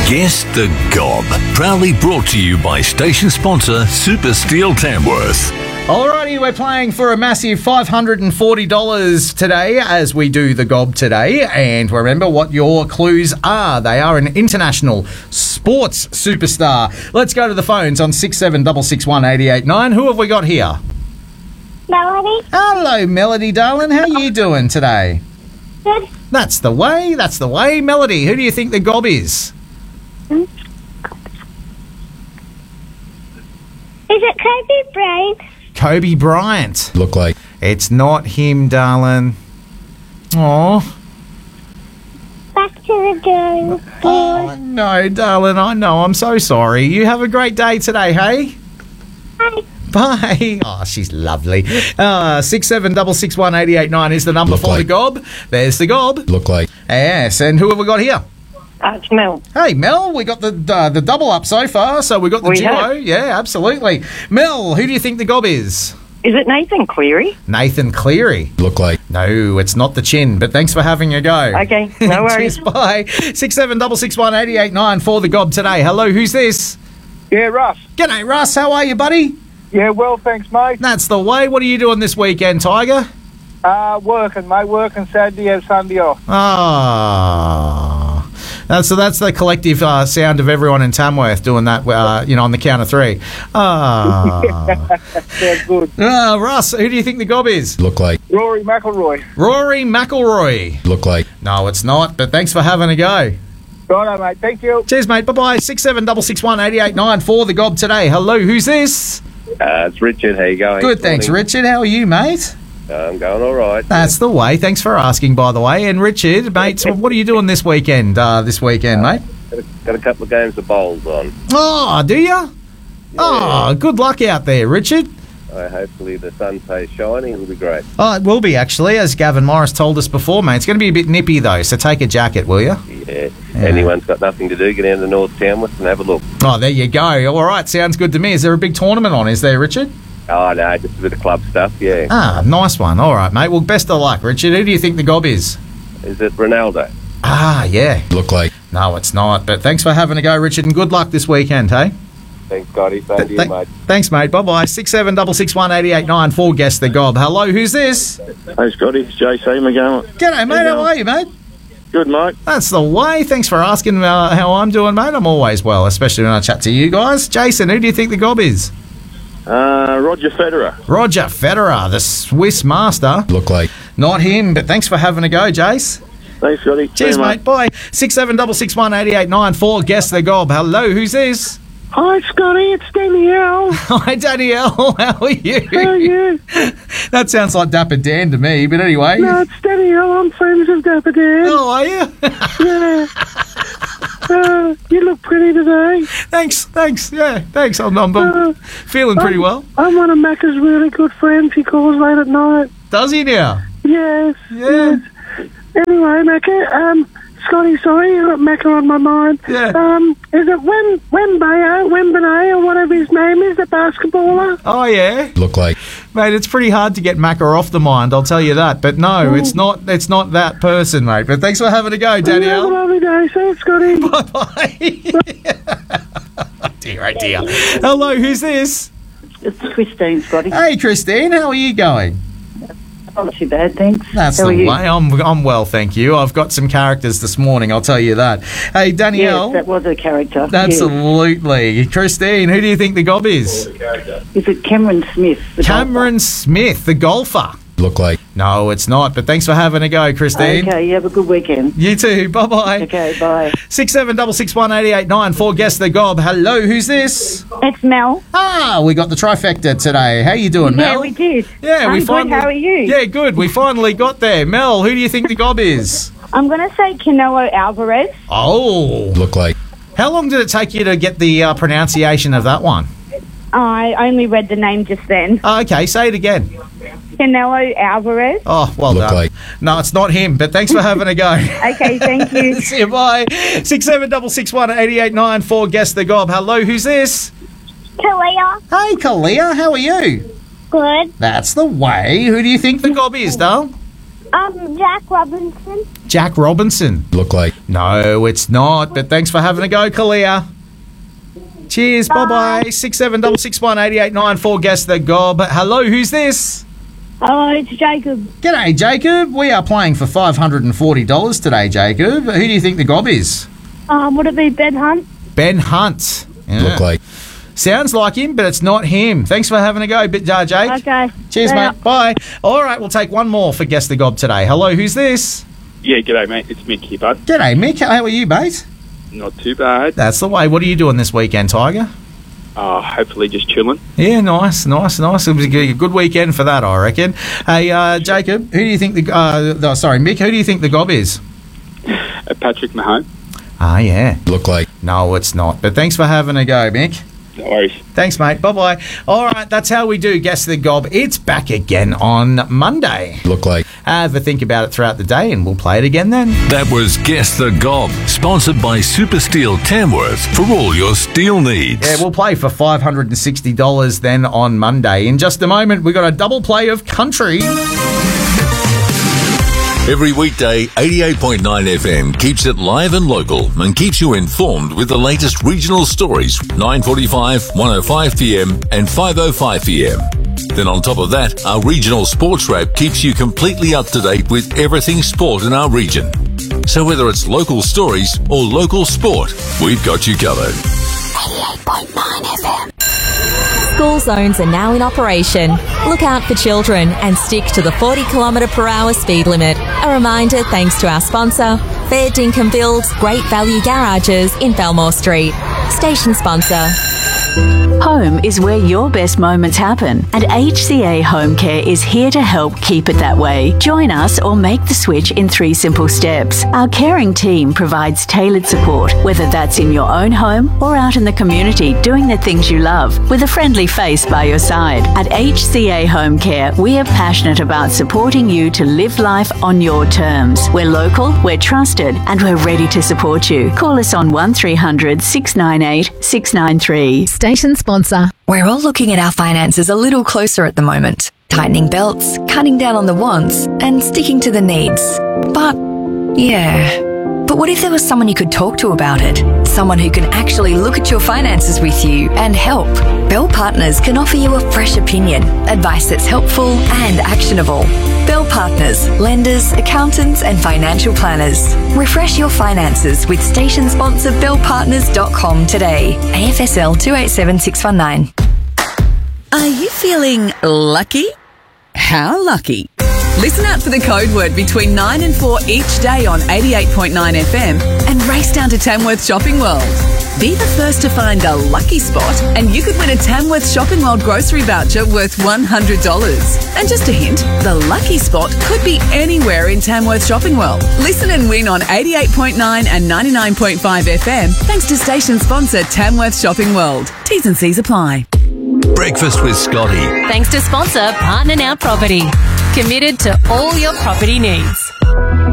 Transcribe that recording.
Guess the Gob. Proudly brought to you by station sponsor Super Steel Tamworth. Alrighty, we're playing for a massive $540 today as we do the Gob today. And remember what your clues are. They are an international sports superstar. Let's go to the phones on 67661889. Who have we got here? Melody. Hello, Melody, darling. How are you doing today? Good. That's the way. That's the way. Melody, who do you think the Gob is? Is it Kobe Bryant? Kobe Bryant. Look like. It's not him, darling. Oh. Back to the drawing board. Oh, no, darling. I know. I'm so sorry. You have a great day today, hey? Hi. Bye. Oh, she's lovely. 67661889 is the number Look for like. the Gob. There's the Gob. Look like. Yes, and who have we got here? It's Mel. Hey, Mel, we got the double up so far, so we got the We duo. have. Yeah, absolutely. Mel, who do you think the Gob is? Is it Nathan Cleary? Nathan Cleary. Look like. No, it's not the chin, but thanks for having a go. Okay, no worries. Cheers, bye. 67661889 for the Gob today. Hello, who's this? Yeah, Russ. G'day, Russ. How are you, buddy? Yeah, well, thanks, mate. That's the way. What are you doing this weekend, Tiger? Working, mate. Working Saturday and Sunday off. Ah. So that's the collective sound of everyone in Tamworth doing that, on the count of three. Ah. Sounds good. Russ, who do you think the Gob is? Look like. Rory McIlroy. Rory McIlroy. Look like. No, it's not, but thanks for having a go. Righto, mate. Thank you. Cheers, mate. Bye-bye. 67661889 for the Gob today. Hello, who's this? It's Richard. How you going? Good, thanks, Morning. Richard. How are you, mate? I'm going all right. That's the way. Thanks for asking, by the way. And Richard, mate, so what are you doing this weekend? Mate? Got a couple of games of bowls on. Oh, do you? Oh, good luck out there, Richard. Hopefully the sun stays shiny. It'll be great. Oh, it will be, actually, as Gavin Morris told us before, mate. It's going to be a bit nippy, though, so take a jacket, will you? Yeah. Anyone's got nothing to do, get down to North Tamworth and have a look. Oh, there you go. All right, sounds good to me. Is there a big tournament on, is there, Richard? Oh, no, just a bit of club stuff, yeah. Ah, nice one. All right, mate. Well, best of luck, Richard. Who do you think the Gob is? Is it Ronaldo? Ah, yeah. Look like. No, it's not. But thanks for having a go, Richard, and good luck this weekend, hey? Thanks, Scotty. Same to you, mate. Thanks, mate. Bye-bye. 67661889 for Guess the Gob. Hello, who's this? Hey, Scotty, it's JC McGowan. G'day, mate. How are you, mate? Good, mate. That's the way. Thanks for asking how I'm doing, mate. I'm always well, especially when I chat to you guys. Jason, who do you think the Gob is? Roger Federer. Roger Federer, the Swiss master. Look like. Not him, but thanks for having a go, Jace. Thanks, Scotty. Cheers, See you, mate. Bye. 67661889 for Guess the Gob. Hello, who's this? Hi, Scotty. It's Danielle. Hi, Danielle. How are you? How are you? That sounds like Dapper Dan to me, but anyway. No, it's Danielle. I'm friends with Dapper Dan. Oh, are you? Yeah. You look pretty today. Thanks. Yeah, thanks. I'm feeling pretty well. I'm one of Macca's really good friends. He calls late at night. Does he now? Yes. Yeah. Yes. Anyway, Macca, Scotty, sorry, I got Macca on my mind. Yeah. Is it Wembanyama, or whatever his name is, the basketballer? Oh, yeah. Look like. Mate, it's pretty hard to get Macca off the mind, I'll tell you that. But no, it's not that person, mate. But thanks for having a go, Have a Danielle. lovely day. See you, Scotty. Bye-bye. Dear, oh dear. Hello, who's this? It's Christine, Scotty. Hey, Christine, how are you going? Not too bad, thanks. That's How the are you? way. I'm well, thank you. I've got some characters this morning, I'll tell you that. Hey, Danielle. Yes, that was a character. Absolutely. Christine, who do you think the Gob is? Is it Cameron Smith? the Cameron Smith, the golfer. Look like. No, it's not, but thanks for having a go, golfer? Christine. Okay, you have a good weekend. You too. Bye-bye. Okay, bye. 67661889 for Guess the Gob. Hello, who's this? It's Mel. Ah, we got the trifecta today. How you doing, Mel? Yeah, we did. Yeah, I'm we good. finally. How are you? Yeah, good. We finally got there. Mel, who do you think the Gob is? I'm going to say Canelo Alvarez. Oh. Look like. How long did it take you to get the pronunciation of that one? I only read the name just then. Okay, say it again. Canelo Alvarez. Oh, well Look done. like. No, it's not him, but thanks for having a go. Okay, thank you. See you, bye. 67661889 for Guess the Gob. Hello, who's this? Kalia. Hey, Kalia, how are you? Good. That's the way. Who do you think the Gob is, Dale? Jack Robinson. Jack Robinson. Look like. No, it's not. But thanks for having a go, Kalia. Cheers. Bye-bye. 6766188894. Guess the gob. Hello, who's this? Hello, it's Jacob. G'day, Jacob. We are playing for $540 today, Jacob. Who do you think the gob is? Would it be Ben Hunt? Ben Hunt. Yeah. Look like. Sounds like him, but it's not him. Thanks for having a go, Jake. Okay. Cheers, See ya. mate. Bye. All right, we'll take one more for Guess the Gob today. Hello, who's this? Yeah, g'day, mate. It's Mick here, bud. G'day, Mick. How are you, mate? Not too bad. That's the way. What are you doing this weekend, Tiger? Hopefully just chilling. Yeah, nice. It was a good weekend for that, I reckon. Hey, Jacob, who do you think Mick, who do you think the gob is? Patrick Mahomes. Ah, yeah. Look like. No, it's not. But thanks for having a go, Mick. No worries. Thanks, mate. Bye-bye. All right, that's how we do Guess the Gob. It's back again on Monday. Look like. Have a think about it throughout the day, and we'll play it again then. That was Guess the Gob, sponsored by Super Steel Tamworth for all your steel needs. Yeah, we'll play for $560 then on Monday. In just a moment, we've got a double play of country. Every weekday, 88.9 FM keeps it live and local and keeps you informed with the latest regional stories, 9:45, 1:05 PM and 5:05 PM. Then on top of that, our regional sports wrap keeps you completely up to date with everything sport in our region. So whether it's local stories or local sport, we've got you covered. 88.9 FM. School zones are now in operation. Look out for children and stick to the 40km/h speed limit. A reminder thanks to our sponsor, Fair Dinkum Builds Great Value Garages in Belmore Street. Station sponsor. Home is where your best moments happen, and HCA Home Care is here to help keep it that way. Join us or make the switch in 3 simple steps. Our caring team provides tailored support, whether that's in your own home or out in the community doing the things you love, with a friendly face by your side. At HCA Home Care, we are passionate about supporting you to live life on your terms. We're local, we're trusted, and we're ready to support you. Call us on 1300 698 693. Station sponsor. We're all looking at our finances a little closer at the moment. Tightening belts, cutting down on the wants, and sticking to the needs. But what if there was someone you could talk to about it? Someone who can actually look at your finances with you and help. Bell Partners can offer you a fresh opinion, advice that's helpful and actionable. Bell Partners, lenders, accountants and financial planners. Refresh your finances with station sponsor bellpartners.com today. AFSL 287619. Are you feeling lucky? How lucky? Listen out for the code word between 9 and 4 each day on 88.9 FM and race down to Tamworth Shopping World. Be the first to find a lucky spot and you could win a Tamworth Shopping World grocery voucher worth $100. And just a hint, the lucky spot could be anywhere in Tamworth Shopping World. Listen and win on 88.9 and 99.5 FM thanks to station sponsor Tamworth Shopping World. T's and C's apply. Breakfast with Scotty. Thanks to sponsor Partner Now Property. Committed to all your property needs.